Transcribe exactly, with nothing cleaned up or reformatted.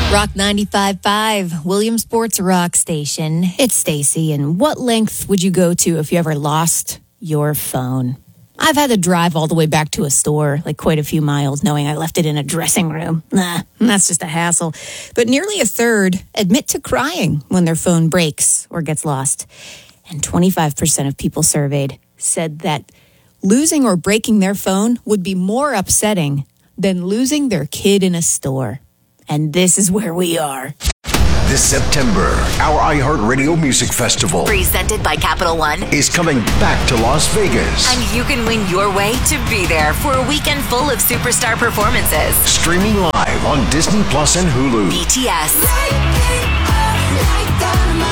Rock ninety-five point five, Williamsport's rock station. It's Stacy, and what length would you go to if you ever lost your phone? I've had to drive all the way back to a store, like quite a few miles, knowing I left it in a dressing room. Nah, that's just a hassle. But nearly a third admit to crying when their phone breaks or gets lost. And twenty-five percent of people surveyed said that losing or breaking their phone would be more upsetting than losing their kid in a store. And this is where we are. This September, our iHeartRadio Music Festival, presented by Capital One, is coming back to Las Vegas. And you can win your way to be there for a weekend full of superstar performances. Streaming live on Disney Plus and Hulu. B T S.